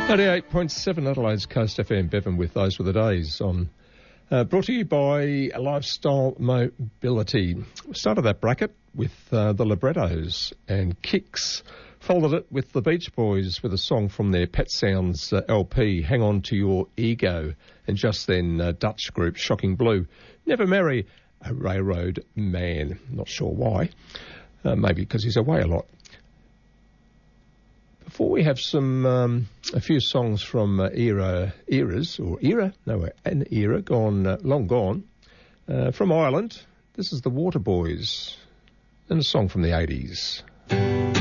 98.7 Adelaide's Coast FM, Bevan with Those Were the Days on. Brought to you by Lifestyle Mobility. We started that bracket with the Librettos and Kicks. Followed it with the Beach Boys with a song from their Pet Sounds LP, Hang On To Your Ego. And just then, Dutch group Shocking Blue, Never Marry a Railroad Man. Not sure why. Maybe because he's away a lot. Before we have a few songs from an era gone, long gone, from Ireland, this is the Waterboys and a song from the 80s.